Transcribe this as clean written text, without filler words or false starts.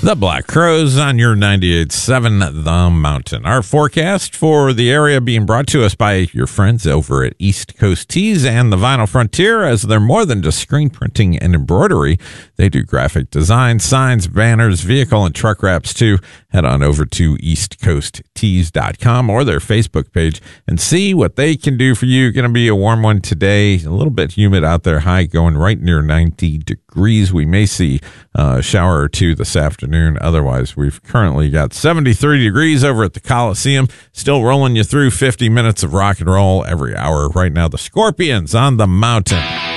The Black Crowes on your 98.7 The Mountain. Our forecast for the area being brought to us by your friends over at East Coast Tees and the Vinyl Frontier, as they're more than just screen printing and embroidery. They do graphic design, signs, banners, vehicle and truck wraps too. Head on over to eastcoasttees.com or their Facebook page and see what they can do for you. Going to be a warm one today, a little bit humid out there, high going right near 90 degrees. We may see a shower or two this afternoon. Otherwise, we've currently got 73 degrees over at the Coliseum, still rolling you through 50 minutes of rock and roll every hour. Right now, the Scorpions on the Mountain.